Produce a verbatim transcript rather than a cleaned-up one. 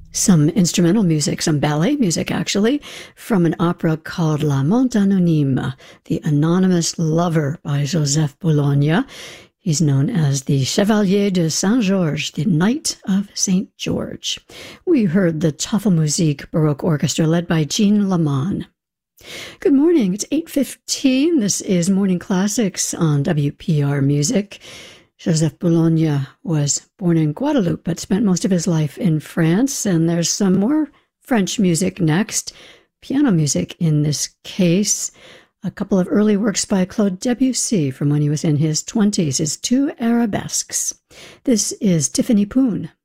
Some instrumental music, some ballet music actually, from an opera called L'Amant Anonyme, The Anonymous Lover by Joseph Boulogne. He's known as the Chevalier de Saint-Georges, the Knight of Saint George. We heard the Tafelmusik Baroque Orchestra led by Jean Laman. Good morning, it's eight fifteen. This is Morning Classics on W P R Music. Joseph Boulogne was born in Guadeloupe, but spent most of his life in France, and there's some more French music next, piano music in this case. A couple of early works by Claude Debussy from when he was in his twenties, his two arabesques. This is Tiffany Poon.